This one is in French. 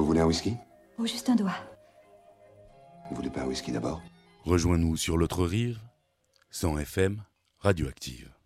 voulez un whisky? Oh, juste un doigt. Vous voulez pas un whisky d'abord? Rejoins-nous sur l'autre rive, 100 FM, Radioactive.